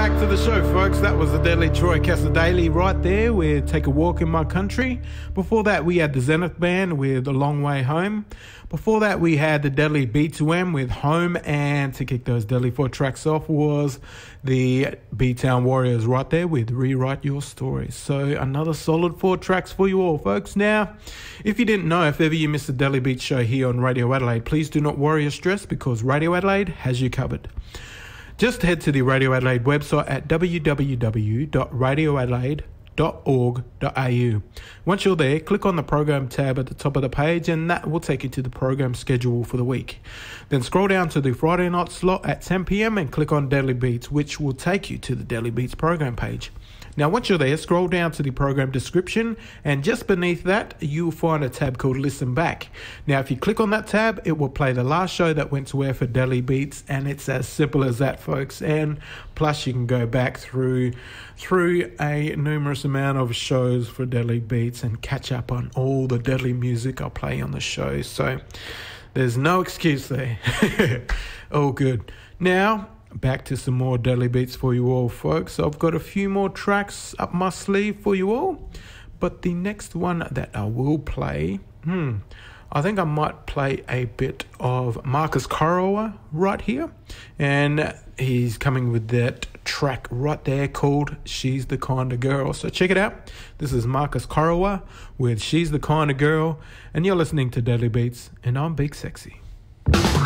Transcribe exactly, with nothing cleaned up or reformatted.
back to the show, folks. That was the Deadly Troy Casadei right there with Take a Walk in My Country. Before that, we had the Zenith Band with A Long Way Home. Before that, we had the Deadly B two M with Home. And to kick those Deadly four tracks off was the B-Town Warriors right there with Rewrite Your Story. So another solid four tracks for you all, folks. Now, if you didn't know, if ever you missed the Deadly Beats show here on Radio Adelaide, please do not worry or stress because Radio Adelaide has you covered. Just head to the Radio Adelaide website at w w w dot radio adelaide dot org dot a u. Once you're there, click on the program tab at the top of the page and that will take you to the program schedule for the week. Then scroll down to the Friday night slot at ten p.m. and click on Deadly Beats, which will take you to the Deadly Beats program page. Now, once you're there, scroll down to the program description, and just beneath that, you'll find a tab called Listen Back. Now, if you click on that tab, it will play the last show that went to air for Deadly Beats, and it's as simple as that, folks. And plus, you can go back through through a numerous amount of shows for Deadly Beats and catch up on all the Deadly music I play on the show. So, there's no excuse there. All good. Now, back to some more Deadly Beats for you all, folks. I've got a few more tracks up my sleeve for you all, but the next one that I will play, hmm, I think I might play a bit of Marcus Korowa right here, and he's coming with that track right there called She's the Kind of Girl. So check it out. This is Marcus Korowa with She's the Kind of Girl, and you're listening to Deadly Beats, and I'm Big Sexy.